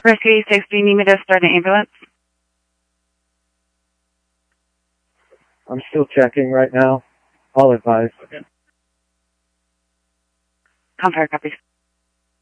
Rescue 86, do you need me to start an ambulance? I'm still checking right now. I'll advise. Confirm, copies.